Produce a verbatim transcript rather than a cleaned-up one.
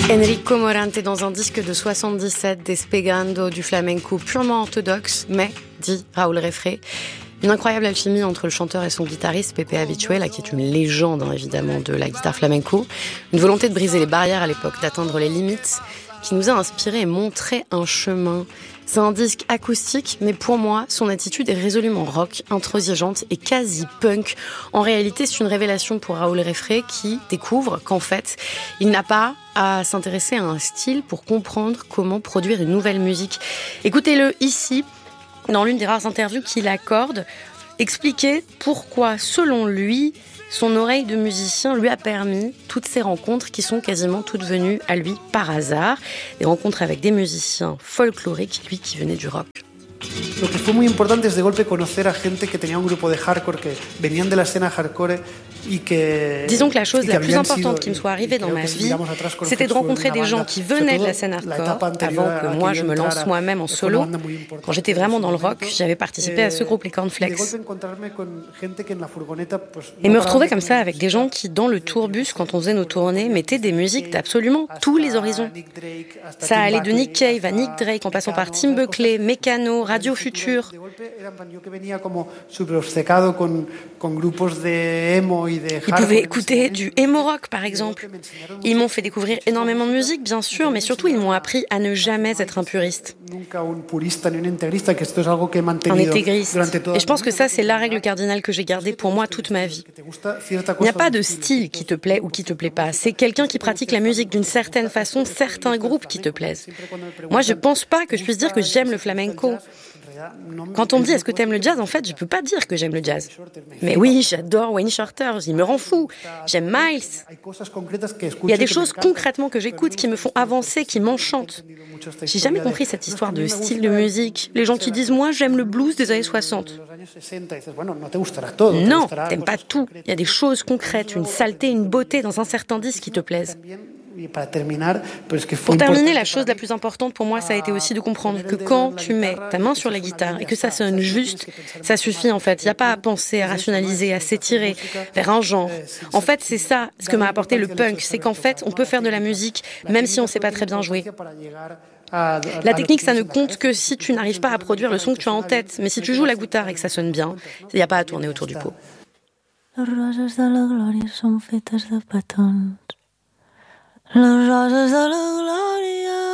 Enrico Morante dans un disque de soixante-dix-sept, Despegando, du flamenco purement orthodoxe, mais, dit Raúl Refré, une incroyable alchimie entre le chanteur et son guitariste, Pepe Abitué, qui est une légende hein, évidemment de la guitare flamenco, une volonté de briser les barrières à l'époque, d'atteindre les limites, qui nous a inspiré et montré un chemin. C'est un disque acoustique, mais pour moi, son attitude est résolument rock, intransigeante et quasi punk. En réalité, c'est une révélation pour Raúl Refré qui découvre qu'en fait, il n'a pas à s'intéresser à un style pour comprendre comment produire une nouvelle musique. Écoutez-le ici, dans l'une des rares interviews qu'il accorde, expliquer pourquoi, selon lui, son oreille de musicien lui a permis toutes ces rencontres qui sont quasiment toutes venues à lui par hasard. Des rencontres avec des musiciens folkloriques, lui qui venait du rock. Lo que fue muy importante es de golpe conocer a gente que tenía un grupo de hardcore, que venían de la escena hardcore y que... Disons que la chose la plus importante qui me soit arrivée dans ma vie, c'était de rencontrer des gens qui venaient de la scène hardcore avant que moi je me lance moi-même en solo. Quand j'étais vraiment dans le rock, j'avais participé à ce groupe, les Cornflakes. Et me retrouver comme ça avec des gens qui, dans le tourbus, quand on faisait nos tournées, mettaient des musiques d'absolument tous les horizons. Ça allait de Nick Cave à Nick Drake, en passant par Tim Buckley, Mecano, Radio Future. Ils pouvaient écouter du emo rock, par exemple. Ils m'ont fait découvrir énormément de musique, bien sûr, mais surtout, ils m'ont appris à ne jamais être un puriste. Un intégriste. Et je pense que ça, c'est la règle cardinale que j'ai gardée pour moi toute ma vie. Il n'y a pas de style qui te plaît ou qui te plaît pas. C'est quelqu'un qui pratique la musique d'une certaine façon, certains groupes qui te plaisent. Moi, je pense pas que je puisse dire que j'aime le flamenco. Quand on me dit « est-ce que t'aimes le jazz ?», en fait, je peux pas dire que j'aime le jazz. Mais oui, j'adore Wayne Shorter, il me rend fou. J'aime Miles. Il y a des choses concrètement que j'écoute qui me font avancer, qui m'enchantent. J'ai jamais compris cette histoire de style de musique. Les gens qui disent « moi, j'aime le blues des années soixante ». Non, t'aimes pas tout. Il y a des choses concrètes, une saleté, une beauté dans un certain disque qui te plaisent. Pour terminer, la chose la plus importante pour moi, ça a été aussi de comprendre que quand tu mets ta main sur la guitare et que ça sonne juste, ça suffit en fait. Il n'y a pas à penser, à rationaliser, à s'étirer vers un genre. En fait, c'est ça ce que m'a apporté le punk, c'est qu'en fait, on peut faire de la musique même si on ne sait pas très bien jouer. La technique, ça ne compte que si tu n'arrives pas à produire le son que tu as en tête. Mais si tu joues la guitare et que ça sonne bien, il n'y a pas à tourner autour du pot. Les roses de la gloria sont faites de petons. Les roses de la gloria